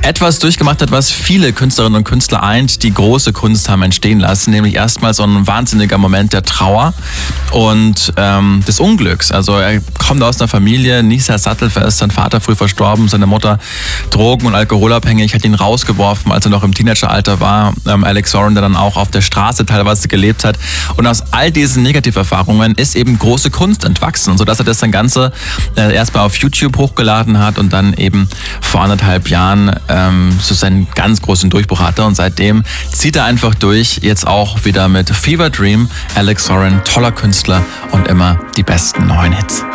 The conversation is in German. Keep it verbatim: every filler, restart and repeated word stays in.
etwas durchgemacht hat, was viele Künstlerinnen und Künstler eint, die große Kunst haben entstehen lassen, nämlich erstmal so ein wahnsinniger Moment der Trauer und ähm, des Unglücks. Also er kommt aus einer Familie, nicht sehr sattelfest, sein Vater früh verstorben, seine Mutter drogen- und alkoholabhängig, hat ihn rausgeworfen, als er noch im Teenageralter war. Ähm, Alex Soren, der dann auch auf der Straße teilweise gelebt hat. Und aus all diesen Negativerfahrungen ist eben große Kunst entwachsen, sodass er das dann Ganze äh, erstmal auf YouTube hochgeladen hat und dann eben vor anderthalb Jahren ähm, so seinen ganz großen Durchbruch hatte. Und seitdem zieht er einfach durch, jetzt auch wieder mit Fever Dream. Alex Soren, toller Künstler und immer die besten neuen Hits.